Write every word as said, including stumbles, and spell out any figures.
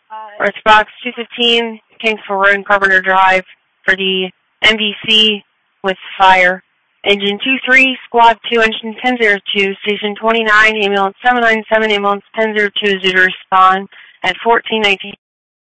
Earth Box two fifteen, Kingsville Road and Carpenter Drive for the M D C with fire. Engine two three, Squad two, Engine ten oh two, Station twenty-nine, Ambulance seven nine seven, Ambulance ten oh two is due to respond at fourteen nineteen.